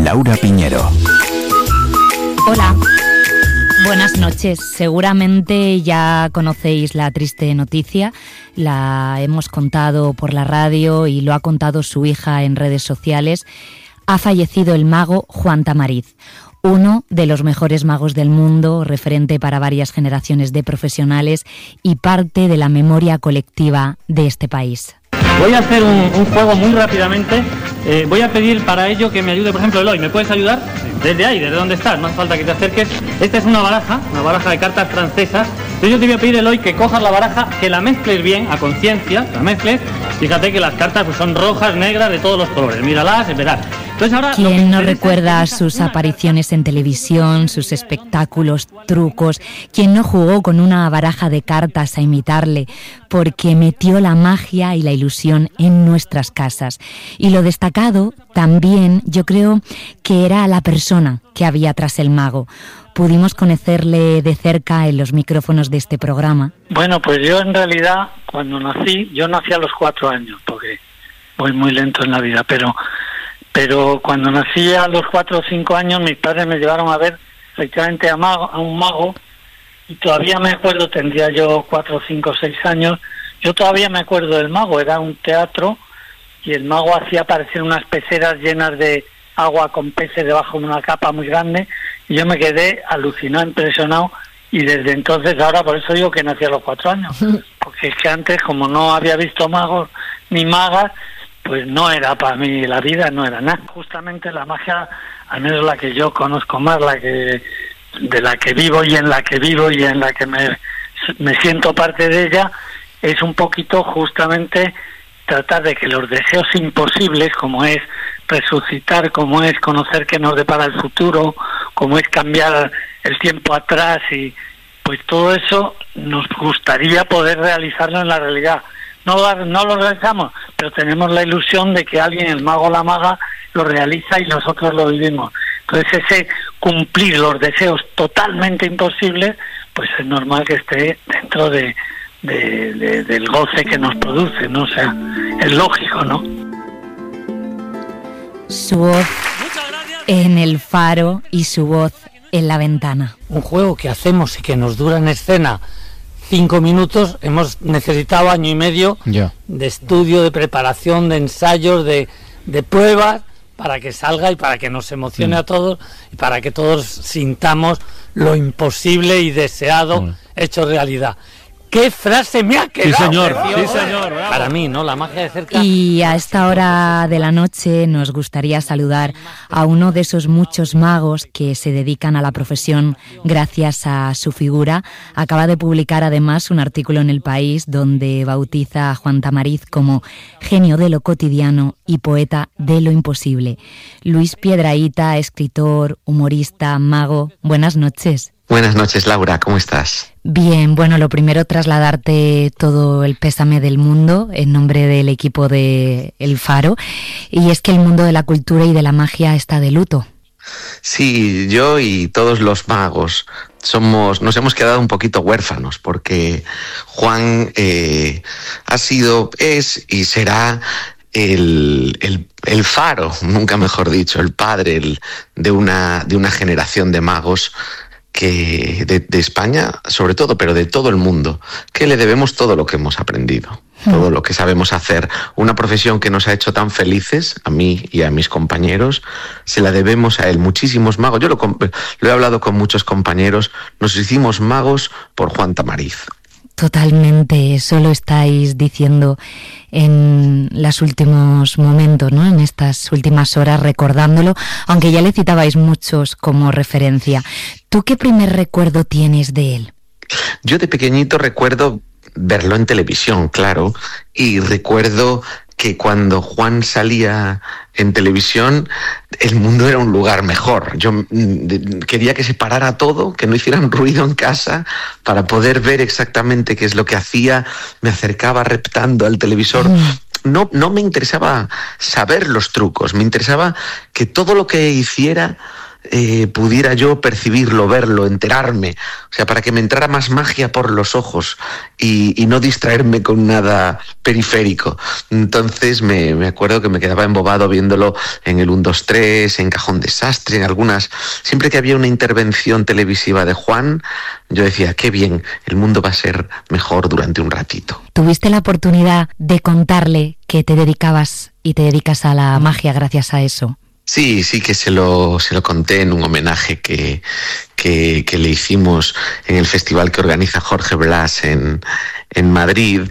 Laura Piñero. Hola. Buenas noches. Seguramente ya conocéis la triste noticia. La hemos contado por la radio y lo ha contado su hija en redes sociales. Ha fallecido el mago Juan Tamariz, uno de los mejores magos del mundo, referente para varias generaciones de profesionales y parte de la memoria colectiva de este país. Voy a hacer un juego muy rápidamente. Voy a pedir para ello que me ayude, por ejemplo, Eloy. ¿Me puedes ayudar? Desde ahí, desde donde estás, no hace falta que te acerques. Esta es una baraja de cartas francesas. Entonces yo te voy a pedir, Eloy, que cojas la baraja, que la mezcles bien, a conciencia, la mezcles. Fíjate que las cartas pues, son rojas, negras, de todos los colores. Míralas, verás. ¿Quién no recuerda sus apariciones en televisión, sus espectáculos, trucos? ¿Quién no jugó con una baraja de cartas a imitarle? Porque metió la magia y la ilusión en nuestras casas. Y lo destacado también, yo creo, que era la persona que había tras el mago. Pudimos conocerle de cerca en los micrófonos de este programa. Bueno, pues yo en realidad, cuando nací, yo nací a los 4 años, porque voy muy lento en la vida, pero cuando nací a los 4 o 5 años, mis padres me llevaron a ver efectivamente a un mago, y todavía me acuerdo, tendría yo 4, 5, 6 años, yo todavía me acuerdo del mago, era un teatro, y el mago hacía aparecer unas peceras llenas de agua con peces debajo de una capa muy grande, y yo me quedé alucinado, impresionado, y desde entonces, ahora por eso digo que nací a los 4 años, porque es que antes, como no había visto magos ni magas, pues no era para mí la vida, no era nada. Justamente la magia, al menos la que yo conozco más, de la que vivo y en la que me siento parte de ella, es un poquito justamente tratar de que los deseos imposibles, como es resucitar, como es conocer qué nos depara el futuro, como es cambiar el tiempo atrás, y pues todo eso nos gustaría poder realizarlo en la realidad. No lo realizamos, pero tenemos la ilusión de que alguien, el mago o la maga, lo realiza y nosotros lo vivimos. Entonces ese cumplir los deseos totalmente imposibles, pues es normal que esté dentro del goce que nos produce, ¿no? O sea, es lógico, ¿no? Su voz en el faro y su voz en la ventana. Un juego que hacemos y que nos dura en escena 5 minutos, hemos necesitado 1 año y medio de estudio, de preparación, de ensayos, de pruebas, para que salga y para que nos emocione a todos y para que todos sintamos lo imposible y deseado hecho realidad. ¡Qué frase me ha quedado! Sí, señor. Sí, señor. Bravo. Para mí, ¿no? La magia de cerca. Y a esta hora de la noche nos gustaría saludar a uno de esos muchos magos que se dedican a la profesión gracias a su figura. Acaba de publicar además un artículo en El País donde bautiza a Juan Tamariz como genio de lo cotidiano y poeta de lo imposible. Luis Piedrahita, escritor, humorista, mago. Buenas noches. Buenas noches, Laura, ¿cómo estás? Bien, bueno, lo primero, trasladarte todo el pésame del mundo en nombre del equipo de El Faro, y es que el mundo de la cultura y de la magia está de luto. Sí, yo y todos los magos nos hemos quedado un poquito huérfanos, porque Juan es y será el faro, nunca mejor dicho, el padre de una generación de magos que de España, sobre todo, pero de todo el mundo, que le debemos todo lo que hemos aprendido, todo lo que sabemos hacer. Una profesión que nos ha hecho tan felices, a mí y a mis compañeros, se la debemos a él. Muchísimos magos, yo lo he hablado con muchos compañeros, nos hicimos magos por Juan Tamariz. Totalmente, eso lo estáis diciendo en los últimos momentos, ¿no? En estas últimas horas, recordándolo, aunque ya le citabais muchos como referencia. ¿Tú qué primer recuerdo tienes de él? Yo de pequeñito recuerdo verlo en televisión, claro, y recuerdo que cuando Juan salía en televisión, el mundo era un lugar mejor. Yo quería que se parara todo, que no hicieran ruido en casa, para poder ver exactamente qué es lo que hacía. Me acercaba reptando al televisor. No me interesaba saber los trucos, me interesaba que todo lo que hiciera pudiera yo percibirlo, verlo, enterarme, o sea, para que me entrara más magia por los ojos y no distraerme con nada periférico. Entonces me acuerdo que me quedaba embobado viéndolo en el 1, 2, 3, en Cajón Desastre, en algunas. Siempre que había una intervención televisiva de Juan, yo decía, qué bien, el mundo va a ser mejor durante un ratito. ¿Tuviste la oportunidad de contarle que te dedicabas y te dedicas a la magia gracias a eso? Sí, que se lo conté en un homenaje que le hicimos en el festival que organiza Jorge Blas en Madrid,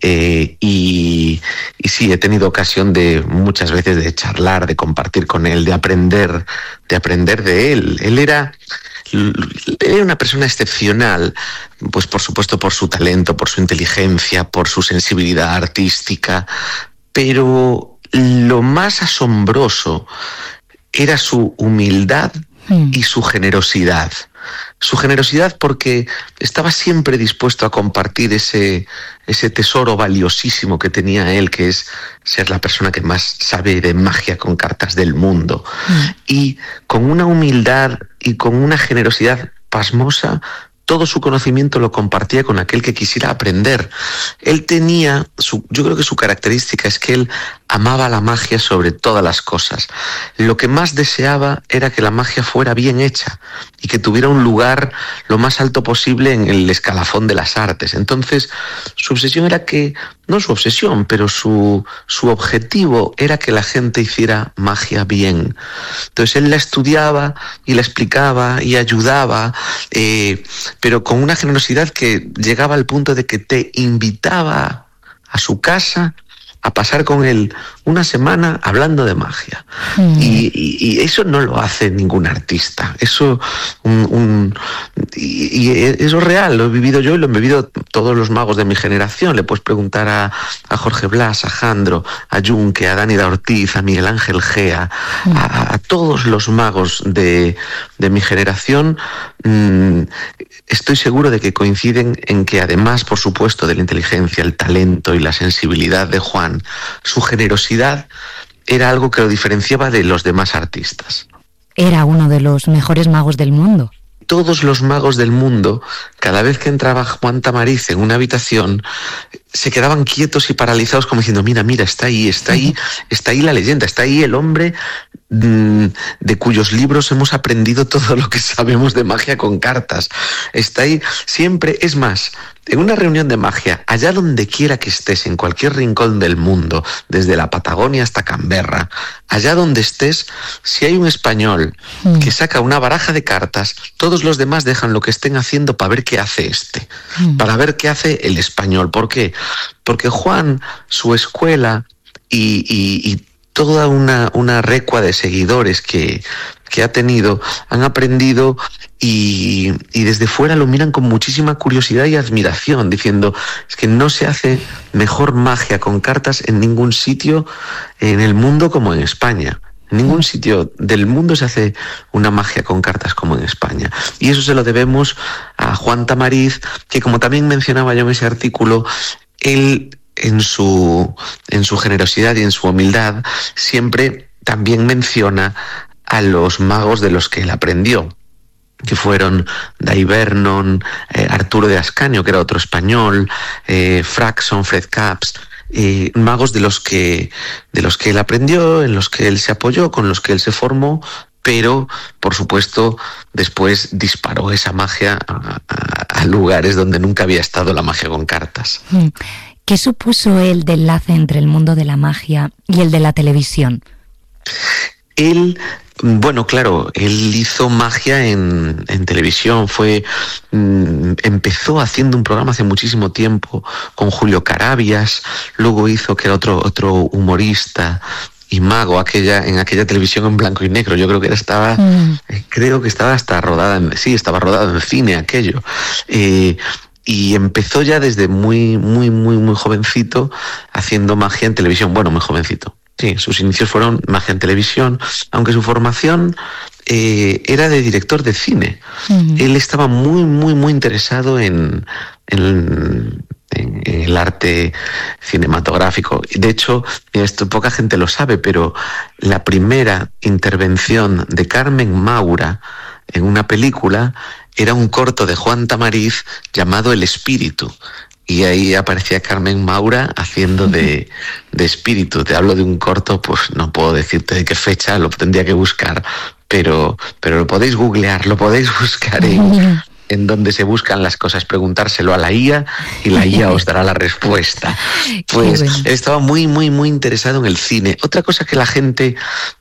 y sí, he tenido ocasión de muchas veces de charlar, de compartir con él, de aprender de él. Él era una persona excepcional, pues por supuesto por su talento, por su inteligencia, por su sensibilidad artística, pero lo más asombroso era su humildad y su generosidad. Su generosidad porque estaba siempre dispuesto a compartir ese tesoro valiosísimo que tenía él, que es ser la persona que más sabe de magia con cartas del mundo. Y con una humildad y con una generosidad pasmosa, todo su conocimiento lo compartía con aquel que quisiera aprender. Él tenía, yo creo que su característica es que él amaba la magia sobre todas las cosas. Lo que más deseaba era que la magia fuera bien hecha y que tuviera un lugar lo más alto posible en el escalafón de las artes. Entonces, su obsesión era que, no su obsesión, pero su objetivo era que la gente hiciera magia bien. Entonces, él la estudiaba y la explicaba y ayudaba, pero con una generosidad que llegaba al punto de que te invitaba a su casa a pasar con él una semana hablando de magia. Y eso no lo hace ningún artista. Eso eso es real, lo he vivido yo y lo han vivido todos los magos de mi generación. Le puedes preguntar a Jorge Blas, a Jandro, a Junque, a Dani da Ortiz, a Miguel Ángel Gea, a todos los magos de mi generación. Estoy seguro de que coinciden en que, además, por supuesto, de la inteligencia, el talento y la sensibilidad de Juan, su generosidad era algo que lo diferenciaba de los demás artistas. Era uno de los mejores magos del mundo. Todos los magos del mundo, cada vez que entraba Juan Tamariz en una habitación, se quedaban quietos y paralizados como diciendo, mira, está ahí la leyenda, está ahí el hombre de cuyos libros hemos aprendido todo lo que sabemos de magia con cartas. Está ahí siempre. Es más, en una reunión de magia, allá donde quiera que estés, en cualquier rincón del mundo, desde la Patagonia hasta Canberra, allá donde estés, si hay un español que saca una baraja de cartas, todos los demás dejan lo que estén haciendo para ver qué hace para ver qué hace el español. ¿Por qué? Porque Juan, su escuela y toda una recua de seguidores que ha tenido, han aprendido y desde fuera lo miran con muchísima curiosidad y admiración, diciendo, es que no se hace mejor magia con cartas en ningún sitio en el mundo como en España. En ningún sitio del mundo se hace una magia con cartas como en España. Y eso se lo debemos a Juan Tamariz, que, como también mencionaba yo en ese artículo, él en su generosidad y en su humildad siempre también menciona a los magos de los que él aprendió, que fueron Dai Vernon, Arturo de Ascanio, que era otro español, Fraxon, Fred Capps, magos de los que él aprendió, en los que él se apoyó, con los que él se formó, pero, por supuesto, después disparó esa magia a lugares donde nunca había estado la magia con cartas. ¿Qué supuso el de enlace entre el mundo de la magia y el de la televisión? Él, bueno, claro, él hizo magia en televisión. Empezó haciendo un programa hace muchísimo tiempo con Julio Carabias, luego hizo que era otro humorista y mago en aquella televisión en blanco y negro. Yo creo que creo que estaba hasta rodada estaba rodado en cine aquello. Y empezó ya desde muy jovencito haciendo magia en televisión. Bueno, muy jovencito. Sí, sus inicios fueron magia en televisión, aunque su formación era de director de cine. Él estaba muy interesado en en el arte cinematográfico. De hecho, esto poca gente lo sabe, pero la primera intervención de Carmen Maura en una película era un corto de Juan Tamariz llamado El Espíritu. Y ahí aparecía Carmen Maura haciendo de espíritu. Te hablo de un corto, pues no puedo decirte de qué fecha, lo tendría que buscar, pero lo podéis googlear, lo podéis buscar en donde se buscan las cosas, preguntárselo a la IA y la IA os dará la respuesta. Pues estaba muy, muy, muy interesado en el cine. Otra cosa que la gente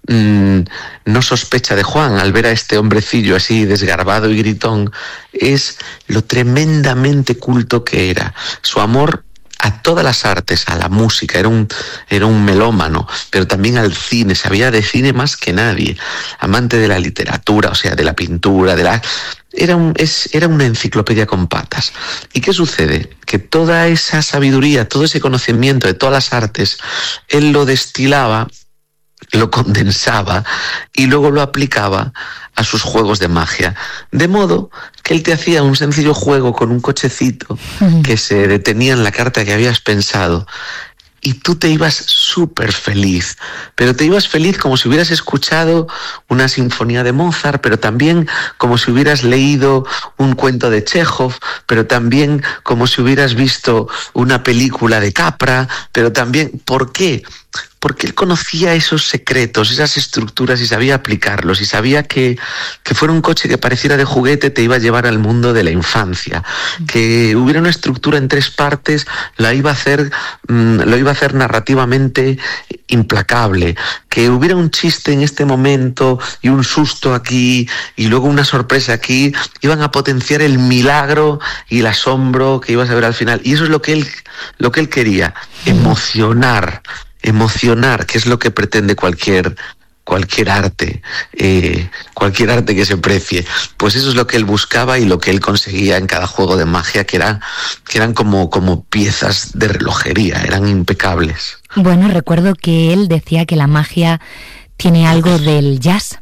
no sospecha de Juan al ver a este hombrecillo así desgarbado y gritón es lo tremendamente culto que era. Su amor a todas las artes, a la música, era un melómano, pero también al cine, sabía de cine más que nadie, amante de la literatura, o sea, de la pintura, era una enciclopedia con patas. ¿Y qué sucede? Que toda esa sabiduría, todo ese conocimiento de todas las artes, él lo destilaba, lo condensaba y luego lo aplicaba a sus juegos de magia. De modo que él te hacía un sencillo juego con un cochecito que se detenía en la carta que habías pensado y tú te ibas súper feliz, pero te ibas feliz como si hubieras escuchado una sinfonía de Mozart, pero también como si hubieras leído un cuento de Chekhov, pero también como si hubieras visto una película de Capra, pero también... ¿Por qué? Porque él conocía esos secretos, esas estructuras y sabía aplicarlos y sabía que fuera un coche que pareciera de juguete te iba a llevar al mundo de la infancia, que hubiera una estructura en 3 partes lo iba a hacer narrativamente implacable, que hubiera un chiste en este momento y un susto aquí y luego una sorpresa aquí, iban a potenciar el milagro y el asombro que ibas a ver al final. Y eso es lo que él quería, emocionar, que es lo que pretende cualquier arte, cualquier arte que se precie. Pues eso es lo que él buscaba y lo que él conseguía en cada juego de magia, que eran como piezas de relojería, eran impecables. Bueno, recuerdo que él decía que la magia tiene algo del jazz.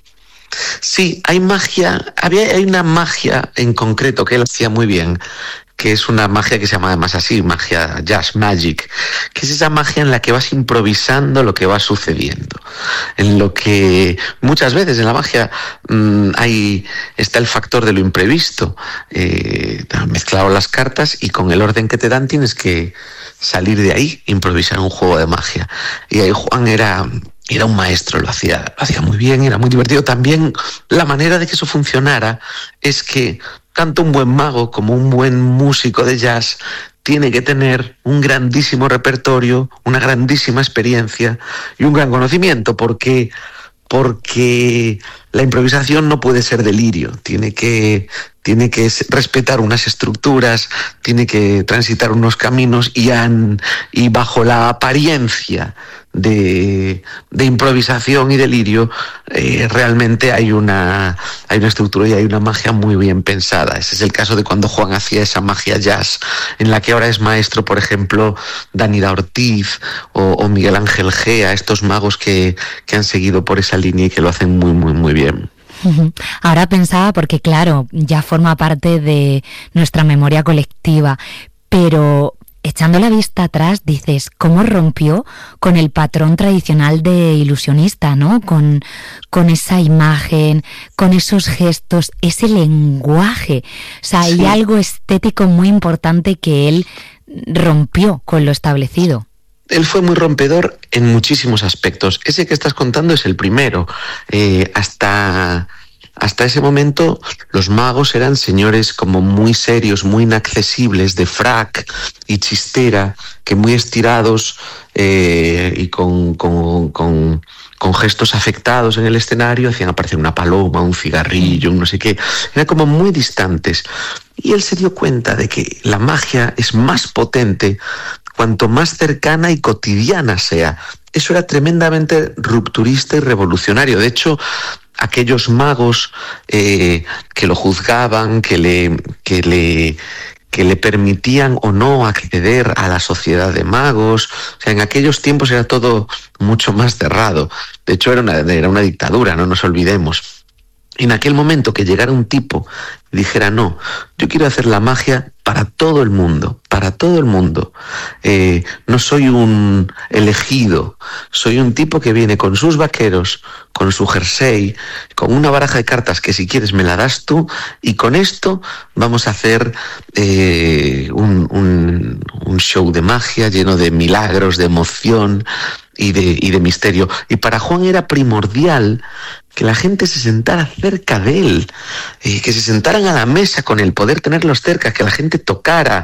Sí, hay una magia en concreto que él hacía muy bien, que es una magia que se llama además así, magia jazz magic, que es esa magia en la que vas improvisando lo que va sucediendo, en lo que muchas veces en la magia está el factor de lo imprevisto. Te han mezclado las cartas y con el orden que te dan tienes que salir de ahí, improvisar un juego de magia. Y ahí Juan era un maestro, lo hacía muy bien, era muy divertido. También la manera de que eso funcionara es que tanto un buen mago como un buen músico de jazz tiene que tener un grandísimo repertorio, una grandísima experiencia y un gran conocimiento, porque la improvisación no puede ser delirio, tiene que respetar unas estructuras, tiene que transitar unos caminos y bajo la apariencia de improvisación y delirio realmente hay una estructura y hay una magia muy bien pensada. Ese es el caso de cuando Juan hacía esa magia jazz en la que ahora es maestro, por ejemplo, Dánida Ortiz o Miguel Ángel Gea, estos magos que han seguido por esa línea y que lo hacen muy, muy, muy bien. Ahora pensaba, porque claro, ya forma parte de nuestra memoria colectiva, pero echando la vista atrás dices, ¿cómo rompió con el patrón tradicional de ilusionista, ¿no? Con esa imagen, con esos gestos, ese lenguaje. O sea, hay algo estético muy importante que él rompió con lo establecido. Él fue muy rompedor en muchísimos aspectos. Ese que estás contando es el primero. Hasta ese momento los magos eran señores como muy serios, muy inaccesibles, de frac y chistera, que muy estirados y con gestos afectados en el escenario hacían aparecer una paloma, un cigarrillo, un no sé qué. Eran como muy distantes. Y él se dio cuenta de que la magia es más potente cuanto más cercana y cotidiana sea. Eso era tremendamente rupturista y revolucionario. De hecho, aquellos magos que lo juzgaban, que le permitían o no acceder a la sociedad de magos, o sea, en aquellos tiempos era todo mucho más cerrado. De hecho, era una dictadura, no nos olvidemos. en aquel momento que llegara un tipo y dijera, no, yo quiero hacer la magia para todo el mundo, no soy un elegido, soy un tipo que viene con sus vaqueros, con su jersey, con una baraja de cartas que si quieres me la das tú, y con esto vamos a hacer un show de magia lleno de milagros, de emoción y de misterio. Y para Juan era primordial que la gente se sentara cerca de él, que se sentaran a la mesa con él, poder tenerlos cerca, que la gente tocara,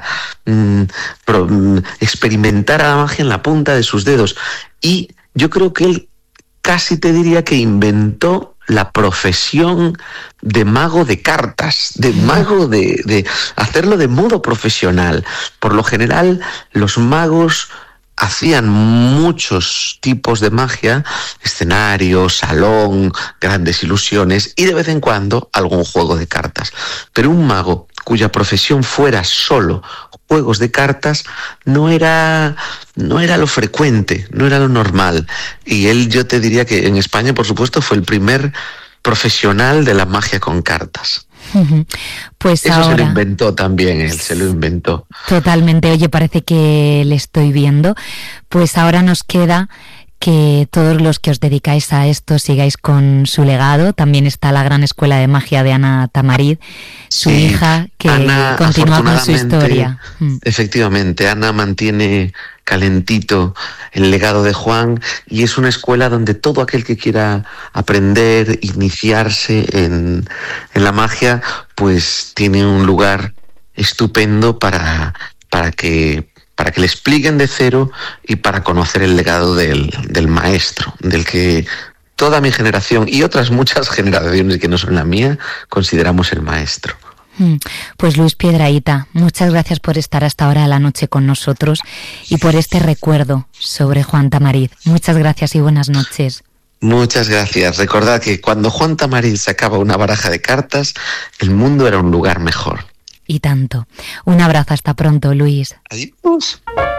experimentara la magia en la punta de sus dedos. Y yo creo que él casi te diría que inventó la profesión de mago de cartas, de mago de hacerlo de modo profesional. Por lo general, los magos hacían muchos tipos de magia, escenario, salón, grandes ilusiones y de vez en cuando algún juego de cartas. Pero un mago cuya profesión fuera solo juegos de cartas no era lo frecuente, no era lo normal. Y él, yo te diría que en España, por supuesto, fue el primer profesional de la magia con cartas. Pues eso ahora se lo inventó también él, se lo inventó. Totalmente. Oye, parece que le estoy viendo. Pues ahora nos queda que todos los que os dedicáis a esto sigáis con su legado. También está la gran escuela de magia de Ana Tamariz, su hija, que Ana, continúa con su historia. Efectivamente, Ana mantiene calentito el legado de Juan y es una escuela donde todo aquel que quiera aprender, iniciarse en la magia, pues tiene un lugar estupendo para que le expliquen de cero y para conocer el legado del maestro, del que toda mi generación y otras muchas generaciones que no son la mía consideramos el maestro. Pues Luis Piedrahita, muchas gracias por estar hasta ahora de la noche con nosotros y por este recuerdo sobre Juan Tamariz. Muchas gracias y buenas noches. Muchas gracias. Recordad que cuando Juan Tamariz sacaba una baraja de cartas, el mundo era un lugar mejor. Y tanto. Un abrazo, hasta pronto, Luis. Adiós.